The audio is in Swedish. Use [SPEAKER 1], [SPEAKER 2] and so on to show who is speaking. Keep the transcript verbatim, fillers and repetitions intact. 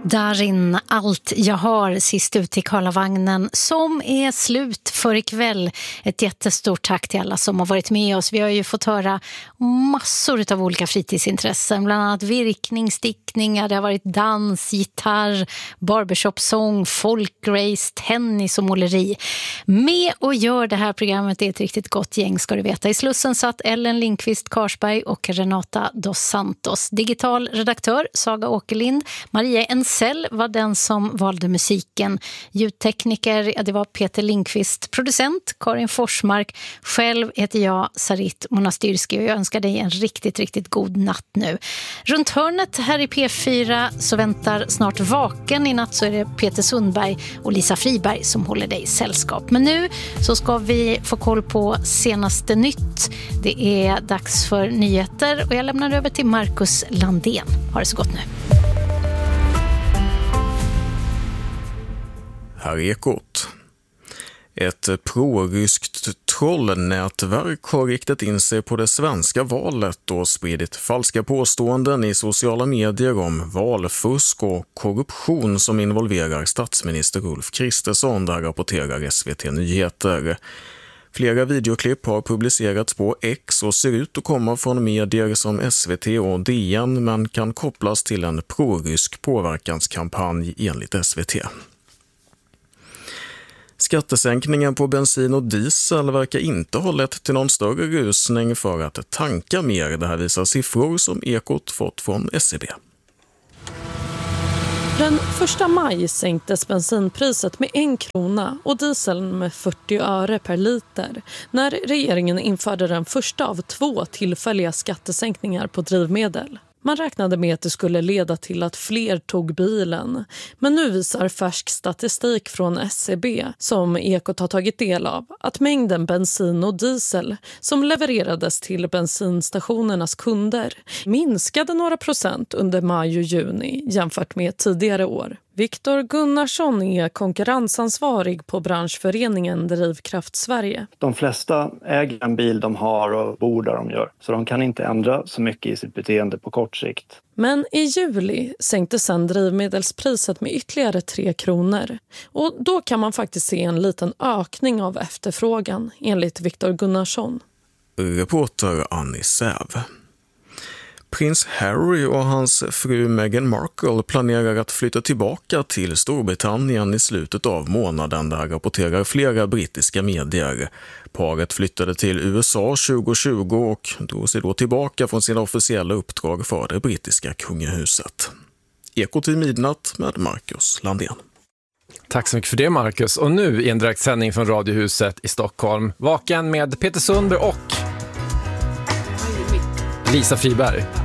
[SPEAKER 1] Darin, allt jag har, sist ut i Karlavagnen som är slut för ikväll. Ett jättestort tack till alla som har varit med oss. Vi har ju fått höra massor av olika fritidsintressen, bland annat virkning, stickningar, det har varit dans, gitarr, barbershopsång, folkrace, tennis och måleri. Med och gör det här programmet är ett riktigt gott gäng, ska du veta. I Slussen satt Ellen Lindqvist Karsberg och Renata dos Santos. Digital redaktör Saga Åkerlind, Maria Ensell var den som valde musiken. Ljudtekniker, ja, det var Peter Lindqvist. Producent Karin Forsmark. Själv heter jag Sarit Monastyrski och jag önskar dig en riktigt, riktigt god natt nu. Runt hörnet här i P fyra så väntar snart Vaken. I natt så är det Peter Sundberg och Lisa Friberg som håller dig sällskap. Men nu så ska vi få koll på senaste nytt. Det är dags för nyheter och jag lämnar över till Marcus Landén. Ha det så gott nu.
[SPEAKER 2] Här är Ekot. Ett proryskt trollnätverk har riktat in sig på det svenska valet och spridit falska påståenden i sociala medier om valfusk och korruption som involverar statsminister Ulf Kristersson, där rapporterar S V T Nyheter. Flera videoklipp har publicerats på X och ser ut att komma från medier som S V T och D N men kan kopplas till en prorysk påverkanskampanj enligt S V T. Skattesänkningen på bensin och diesel verkar inte ha lett till någon större rusning för att tanka mer. Det här visar siffror som Ekot fått från S C B.
[SPEAKER 3] Den första maj sänktes bensinpriset med en krona och dieseln med fyrtio öre per liter när regeringen införde den första av två tillfälliga skattesänkningar på drivmedel. Man räknade med att det skulle leda till att fler tog bilen. Men nu visar färsk statistik från S C B, som Ekot har tagit del av, att mängden bensin och diesel som levererades till bensinstationernas kunder minskade några procent under maj och juni jämfört med tidigare år. Viktor Gunnarsson är konkurrensansvarig på branschföreningen Drivkraft Sverige.
[SPEAKER 4] De flesta äger en bil de har och bor där de gör, så de kan inte ändra så mycket i sitt beteende på kort sikt.
[SPEAKER 3] Men i juli sänkte sedan drivmedelspriset med ytterligare tre kronor. Och då kan man faktiskt se en liten ökning av efterfrågan, enligt Viktor Gunnarsson.
[SPEAKER 2] Reporter Annie Säv. Prins Harry och hans fru Meghan Markle planerar att flytta tillbaka till Storbritannien i slutet av månaden, där rapporterar flera brittiska medier. Paret flyttade till U S A tjugo tjugo och drog sig då tillbaka från sina officiella uppdrag för det brittiska kungahuset. Ekot i midnatt med Marcus Landén.
[SPEAKER 5] Tack så mycket för det, Marcus. Och nu i en direktsändning från Radiohuset i Stockholm. Vaken med Peter Sundberg och Lisa Friberg.